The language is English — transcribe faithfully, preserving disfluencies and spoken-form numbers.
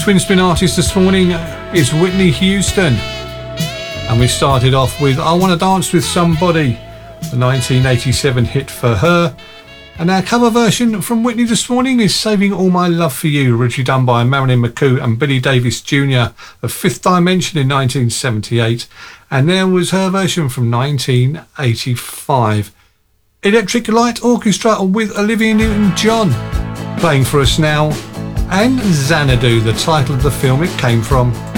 Twin Spin artist this morning is Whitney Houston. And we started off with I Want to Dance with Somebody, the nineteen eighty-seven hit for her. And our cover version from Whitney this morning is Saving All My Love for You, originally done by Marilyn McCoo and Billy Davis Junior of Fifth Dimension in nineteen seventy-eight. And there was her version from nineteen eighty-five. Electric Light Orchestra with Olivia Newton-John playing for us now. And Xanadu, the title of the film it came from.